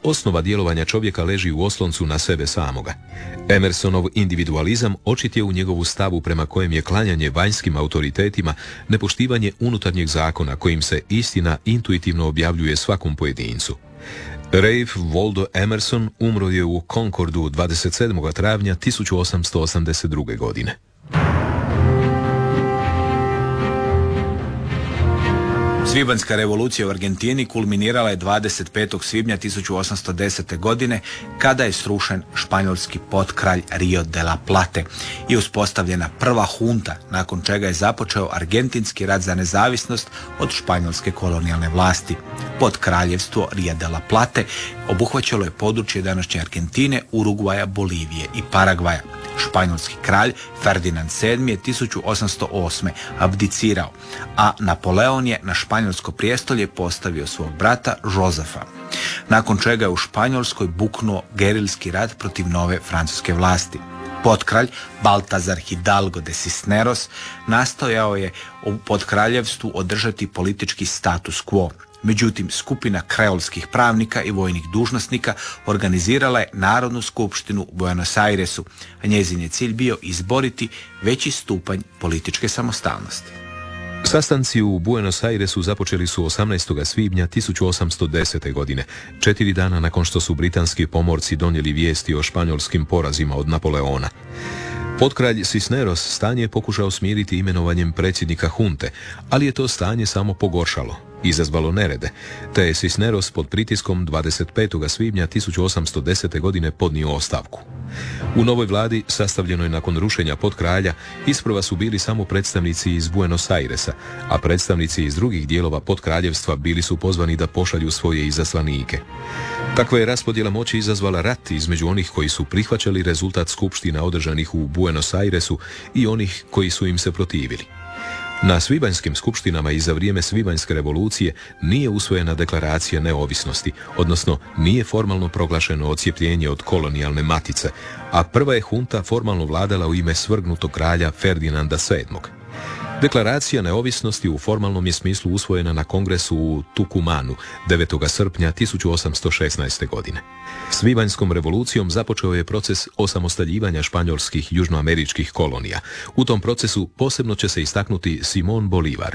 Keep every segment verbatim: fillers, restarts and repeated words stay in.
osnova djelovanja čovjeka leži u osloncu na sebe samoga. Emersonov individualizam očit je u njegovu stavu prema kojem je klanjanje vanjskim autoritetima nepoštivanje unutarnjeg zakona kojim se istina intuitivno objavljuje svakom pojedincu. Ralph Waldo Emerson umro je u Concordu dvadeset sedmog travnja tisuću osamsto osamdeset druge. godine. Svibanjska revolucija u Argentini kulminirala je dvadeset petog svibnja tisuću osamsto desete. godine kada je srušen španjolski potkralj Rio de la Plate i uspostavljena prva hunta, nakon čega je započeo argentinski rat za nezavisnost od španjolske kolonijalne vlasti. Potkraljevstvo Rio de la Plate obuhvaćalo je područje današnje Argentine, Urugvaja, Bolivije i Paragvaja. Španjolski kralj Ferdinand sedmi je tisuću osamsto osme. abdicirao, a Napoleon je na španjolsko prijestolje postavio svog brata Josefa, nakon čega je u Španjolskoj buknuo gerilski rat protiv nove francuske vlasti. Potkralj Baltazar Hidalgo de Cisneros nastojao je u potkraljevstvu održati politički status quo. Međutim, skupina kreolskih pravnika i vojnih dužnosnika organizirala je Narodnu skupštinu u Buenos Airesu, a njezin je cilj bio izboriti veći stupanj političke samostalnosti. Sastanci u Buenos Airesu započeli su osamnaestog svibnja tisuću osamsto desete. godine, četiri dana nakon što su britanski pomorci donijeli vijesti o španjolskim porazima od Napoleona. Potkralj Cisneros stanje je pokušao smiriti imenovanjem predsjednika hunte, ali je to stanje samo pogoršalo, izazvalo nerede, te je Cisneros pod pritiskom dvadeset petog svibnja tisuću osamsto desete. godine podnio ostavku. U novoj vladi, sastavljenoj nakon rušenja potkralja, isprva su bili samo predstavnici iz Buenos Airesa, a predstavnici iz drugih dijelova potkraljevstva bili su pozvani da pošalju svoje izaslanike. Takva je raspodjela moći izazvala rat između onih koji su prihvaćali rezultat skupština održanih u Buenos Airesu i onih koji su im se protivili. Na svibanjskim skupštinama i za vrijeme Svibanjske revolucije nije usvojena deklaracija neovisnosti, odnosno nije formalno proglašeno odcijepljenje od kolonijalne matice, a prva je hunta formalno vladala u ime svrgnutog kralja Ferdinanda sedmog. Deklaracija neovisnosti u formalnom je smislu usvojena na kongresu u Tucumanu devetog srpnja tisuću osamsto šesnaeste. godine. Svibanjskom revolucijom započeo je proces osamostaljivanja španjolskih južnoameričkih kolonija. U tom procesu posebno će se istaknuti Simón Bolívar.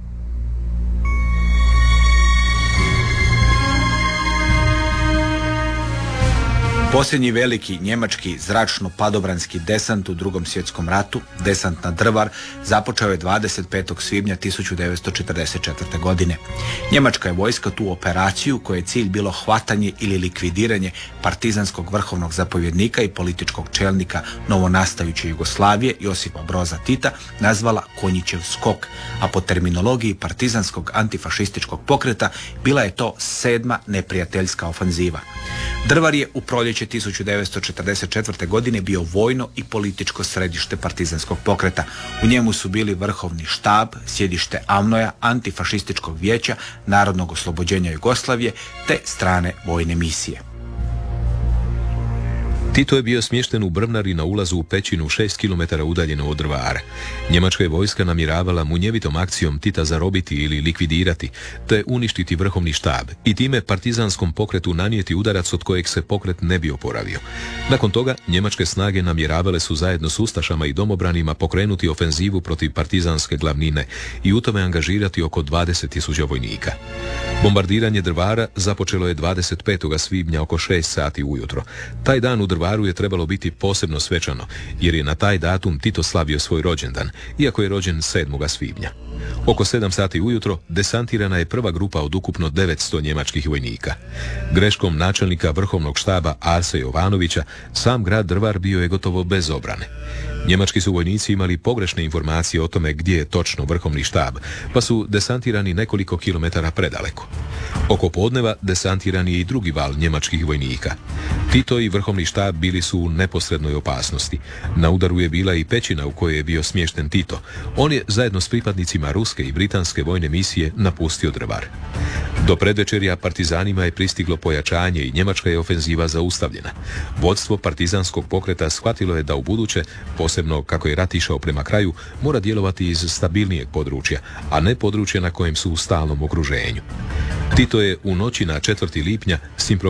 Posljednji veliki njemački zračno-padobranski desant u Drugom svjetskom ratu, desant na Drvar, započeo je dvadeset petog svibnja tisuću devetsto četrdeset četvrte. godine. Njemačka je vojska tu operaciju, koje je cilj bilo hvatanje ili likvidiranje partizanskog vrhovnog zapovjednika i političkog čelnika novonastajuće Jugoslavije Josipa Broza Tita, nazvala Konjićev skok, a po terminologiji partizanskog antifašističkog pokreta bila je to sedma neprijateljska ofanziva. Drvar je u proljeće tisuću devetsto četrdeset četvrte. godine bio vojno i političko središte partizanskog pokreta. U njemu su bili vrhovni štab, sjedište AMNO-a, antifašističkog vijeća, Narodnog oslobođenja Jugoslavije te strane vojne misije. Tito je bio smješten u Brvnari na ulazu u pećinu šest kilometara udaljeno od Drvara. Njemačka je vojska namjeravala munjevitom akcijom Tita zarobiti ili likvidirati, te uništiti vrhovni štab i time partizanskom pokretu nanijeti udarac od kojeg se pokret ne bi oporavio. Nakon toga, njemačke snage namjeravale su zajedno s ustašama i domobranima pokrenuti ofenzivu protiv partizanske glavnine i u tome angažirati oko dvadeset tisuća vojnika. Bombardiranje Drvara započelo je dvadeset petog svibnja oko šest sati ujutro. Taj dan u Drvaru je trebalo biti posebno svečano, jer je na taj datum Tito slavio svoj rođendan, iako je rođen sedmog svibnja. Oko sedam sati ujutro desantirana je prva grupa od ukupno devetsto njemačkih vojnika. Greškom načelnika vrhovnog štaba Arse Jovanovića, sam grad Drvar bio je gotovo bez obrane. Njemački su vojnici imali pogrešne informacije o tome gdje je točno vrhovni štab, pa su desantirani nekoliko kilometara predaleko. Oko podneva desantiran je i drugi val njemačkih vojnika. Tito i vrhovni štab bili su u neposrednoj opasnosti. Na udaru je bila i pećina u kojoj je bio smješten Tito. On je zajedno s pripadnicima ruske i britanske vojne misije napustio Drvar. Do predvečerja partizanima je pristiglo pojačanje i njemačka je ofenziva zaustavljena. Vodstvo partizanskog pokreta shvatilo je da u buduće, posebno kako je rat išao prema kraju, mora djelovati iz stabilnijeg područja, a ne područja na kojem su u stalnom okruženju. Tito je u noći na četvrti lipnja s